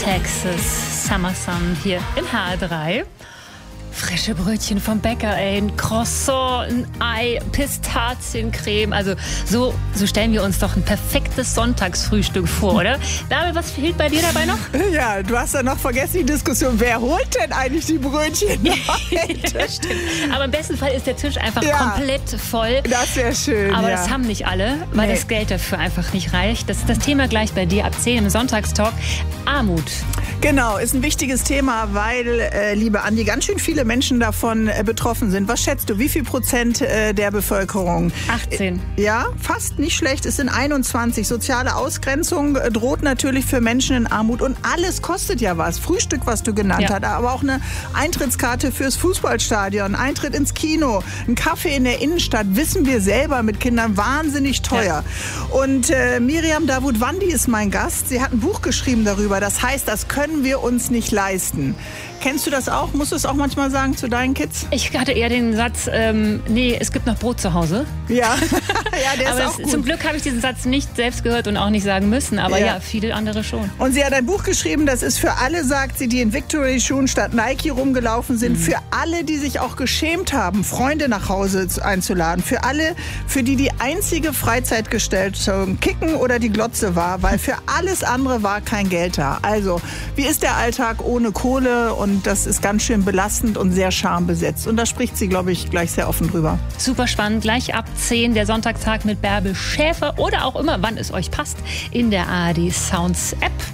Texas Summer Sun hier in HR3. Frische Brötchen vom Bäcker, ein Croissant, ein Ei, Pistaziencreme. Also so stellen wir uns doch ein perfektes Sonntagsfrühstück vor, oder? David, was fehlt bei dir dabei noch? Ja, du hast ja noch vergessen die Diskussion, wer holt denn eigentlich die Brötchen? Das stimmt. Aber im besten Fall ist der Tisch einfach komplett voll. Das wäre schön. Aber das haben nicht alle, weil das Geld dafür einfach nicht reicht. Das ist das Thema gleich bei dir ab 10 im Sonntagstalk. Armut. Genau, ist ein wichtiges Thema, weil, liebe Andi, ganz schön viele Menschen davon betroffen sind. Was schätzt du, wie viel Prozent der Bevölkerung? 18. Ja, fast nicht schlecht. Es sind 21. Soziale Ausgrenzung droht natürlich für Menschen in Armut. Und alles kostet ja was. Frühstück, was du genannt hast, aber auch eine Eintrittskarte fürs Fußballstadion, Eintritt ins Kino, ein Kaffee in der Innenstadt, wissen wir selber mit Kindern, wahnsinnig teuer. Ja. Und Miriam Davutwandi ist mein Gast. Sie hat ein Buch geschrieben darüber. Das heißt, das können wir uns nicht leisten. Kennst du das auch? Musst du es auch manchmal sagen zu deinen Kids? Ich hatte eher den Satz, nee, es gibt noch Brot zu Hause. Ja, der aber ist auch gut. Zum Glück habe ich diesen Satz nicht selbst gehört und auch nicht sagen müssen, aber ja, viele andere schon. Und sie hat ein Buch geschrieben, das ist für alle, sagt sie, die in Victory-Schuhen statt Nike rumgelaufen sind, für alle, die sich auch geschämt haben, Freunde nach Hause einzuladen, für alle, für die einzige Freizeitgestaltung Kicken oder die Glotze war, weil für alles andere war kein Geld da. Also, wie ist der Alltag ohne Kohle? Und das ist ganz schön belastend und sehr schambesetzt. Und da spricht sie, glaube ich, gleich sehr offen drüber. Super spannend. Gleich ab 10 der Sonntagstag mit Bärbel Schäfer oder auch immer, wann es euch passt, in der ARD Sounds App.